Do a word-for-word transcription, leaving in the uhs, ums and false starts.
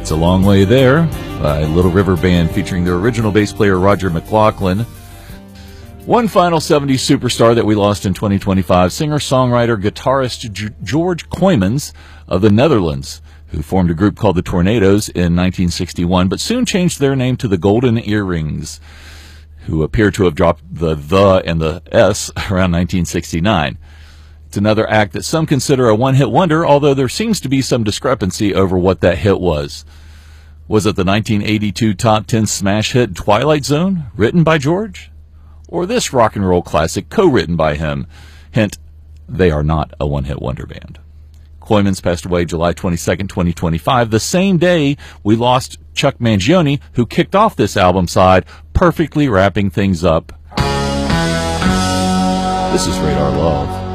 It's a Long Way There by Little River Band featuring their original bass player Roger McLaughlin. One final seventies superstar that we lost in twenty twenty-five, singer-songwriter, guitarist G- George Kooymans of the Netherlands, who formed a group called the Tornadoes in nineteen sixty-one, but soon changed their name to the Golden Earrings, who appear to have dropped the the and the S around nineteen sixty-nine. It's another act that some consider a one-hit wonder, although there seems to be some discrepancy over what that hit was. Was it the nineteen eighty-two top ten smash hit Twilight Zone, written by George? Or this rock and roll classic co-written by him? Hint, they are not a one-hit wonder band. Kooymans passed away July twenty-second, twenty twenty-five, the same day we lost Chuck Mangione, who kicked off this album side, perfectly wrapping things up. This is Radar Love.